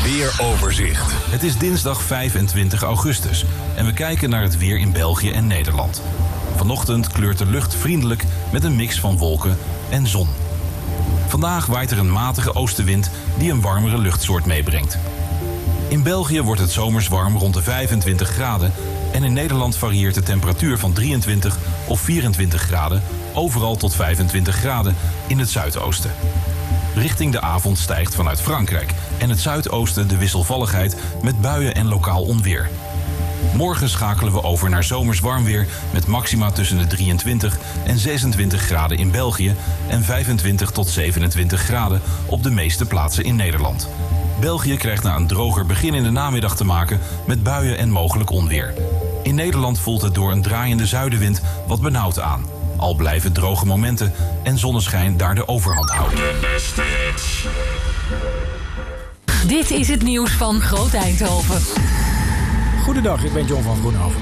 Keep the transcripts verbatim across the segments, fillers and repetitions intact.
weeroverzicht. Het is dinsdag vijfentwintig augustus en we kijken naar het weer in België en Nederland. Vanochtend kleurt de lucht vriendelijk met een mix van wolken en zon. Vandaag waait er een matige oostenwind die een warmere luchtsoort meebrengt. In België wordt het zomers warm rond de vijfentwintig graden en in Nederland varieert de temperatuur van drieëntwintig of vierentwintig graden overal tot vijfentwintig graden in het zuidoosten. Richting de avond stijgt vanuit Frankrijk en het zuidoosten de wisselvalligheid met buien en lokaal onweer. Morgen schakelen we over naar zomers warm weer met maxima tussen de drieëntwintig en zesentwintig graden in België en vijfentwintig tot zevenentwintig graden op de meeste plaatsen in Nederland. België krijgt na een droger begin in de namiddag te maken met buien en mogelijk onweer. In Nederland voelt het door een draaiende zuidenwind wat benauwd aan. Al blijven droge momenten en zonneschijn daar de overhand houden. Dit is het nieuws van Groot Eindhoven. Goedendag, ik ben John van Groenhoven.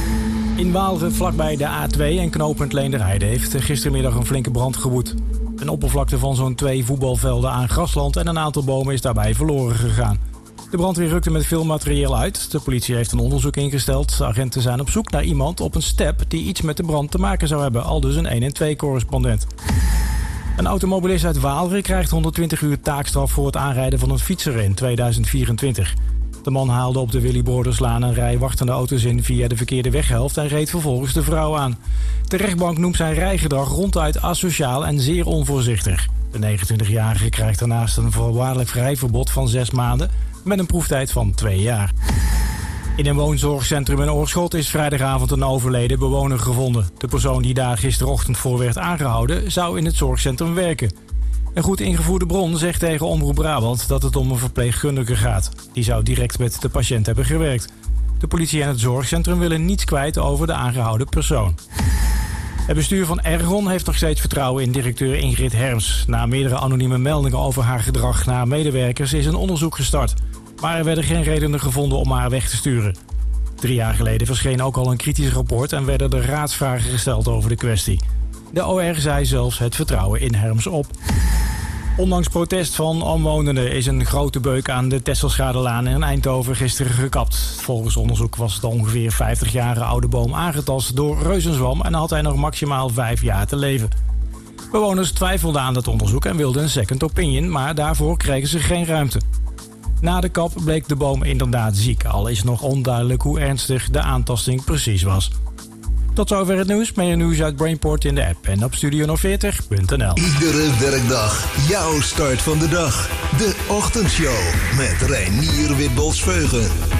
In Waalre, vlakbij de A twee en knooppunt Leenderheide, heeft gistermiddag een flinke brand gewoed. Een oppervlakte van zo'n twee voetbalvelden aan grasland en een aantal bomen is daarbij verloren gegaan. De brandweer rukte met veel materieel uit. De politie heeft een onderzoek ingesteld. De agenten zijn op zoek naar iemand op een step die iets met de brand te maken zou hebben, aldus een een en twee correspondent. Een automobilist uit Waalre krijgt honderdtwintig uur taakstraf voor het aanrijden van een fietser in tweeduizend vierentwintig. De man haalde op de Willy Broderslaan een rij wachtende auto's in via de verkeerde weghelft en reed vervolgens de vrouw aan. De rechtbank noemt zijn rijgedrag ronduit asociaal en zeer onvoorzichtig. De negenentwintigjarige krijgt daarnaast een voorwaardelijk rijverbod van zes maanden met een proeftijd van twee jaar. In een woonzorgcentrum in Oorschot is vrijdagavond een overleden bewoner gevonden. De persoon die daar gisterochtend voor werd aangehouden zou in het zorgcentrum werken. Een goed ingevoerde bron zegt tegen Omroep Brabant dat het om een verpleegkundige gaat. Die zou direct met de patiënt hebben gewerkt. De politie en het zorgcentrum willen niets kwijt over de aangehouden persoon. Het bestuur van Ergon heeft nog steeds vertrouwen in directeur Ingrid Herms. Na meerdere anonieme meldingen over haar gedrag naar medewerkers is een onderzoek gestart. Maar er werden geen redenen gevonden om haar weg te sturen. Drie jaar geleden verscheen ook al een kritisch rapport en werden er raadsvragen gesteld over de kwestie. De O R zei zelfs het vertrouwen in Herms op. Ondanks protest van omwonenden is een grote beuk aan de Tesselschade-laan in Eindhoven gisteren gekapt. Volgens onderzoek was de ongeveer vijftig jaar oude boom aangetast door reuzenzwam en had hij nog maximaal vijf jaar te leven. Bewoners twijfelden aan dat onderzoek en wilden een second opinion, maar daarvoor kregen ze geen ruimte. Na de kap bleek de boom inderdaad ziek, al is nog onduidelijk hoe ernstig de aantasting precies was. Tot zover het nieuws. Meer nieuws uit Brainport in de app en op studio nul veertig punt n l. Iedere werkdag jouw start van de dag. De Ochtendshow met Reinier Witbols-Veugen.